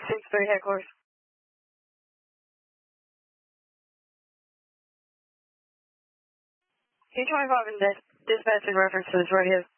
6-3 headquarters. K-25 and dispatch in reference to this radio.